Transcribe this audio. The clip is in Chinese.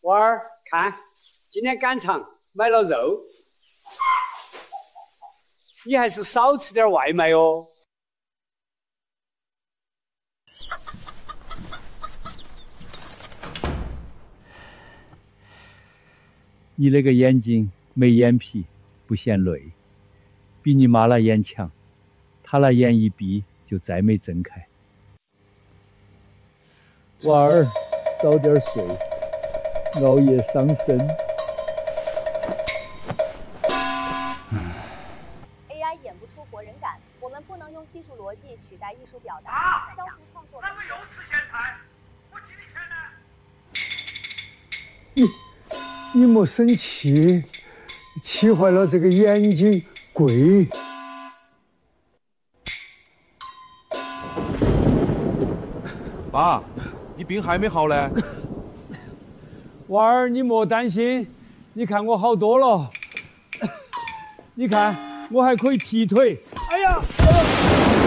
娃儿，看，今天赶场买了肉，你还是少吃点外卖哦。 你那个眼睛没眼皮，不嫌累，比你妈那眼强，她那眼一闭就再没睁开。娃儿，早点睡，熬夜伤身。 AI 演不出活人感，我们不能用技术逻辑取代艺术表达，消除创作本身。 又吃咸菜，我给你钱呢。 你莫生气，气坏了这个眼睛贵。 爸，你病还没好呢。 娃儿，你莫担心，你看我好多了。你看，我还可以踢腿。哎呀！